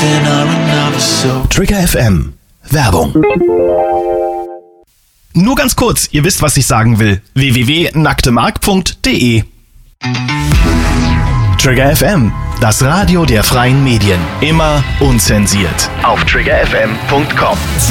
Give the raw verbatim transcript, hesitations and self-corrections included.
then I run out of soap. Trigger F M. Werbung. Nur ganz kurz, ihr wisst, was ich sagen will. w w w punkt nacktemark punkt d e Trigger F M, das Radio der freien Medien. Immer unzensiert. Auf trigger f m punkt com.